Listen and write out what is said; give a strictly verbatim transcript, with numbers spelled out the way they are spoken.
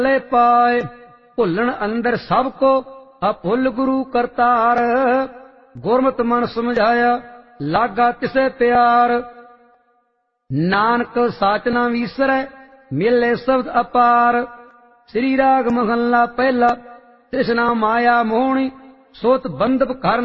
ਲੈ ਪਾਏ ਭੁੱਲਣ ਅੰਦਰ ਸਭ ਕੋ ਅਭੁੱਲ ਗੁਰੂ ਕਰਤਾਰ। ਗੁਰਮਤਿ ਮਨ ਸਮਝਾਇਆ ਲਾਗਾ ਤਿਸੈ ਪਿਆਰ। ਨਾਨਕ ਸਾਚ ਨਾ ਵੀਸਰੈ ਮੇਲੇ ਸ਼ਬਦ ਅਪਾਰ। ਸ੍ਰੀ ਰਾਗ ਮਹੱਲਾ ਪਹਿਲਾ। ਤ੍ਰਿਸ਼ਨਾ ਮਾਇਆ ਮੋਹਣੀ ਸੋਤ ਬੰਧਪ ਕਰ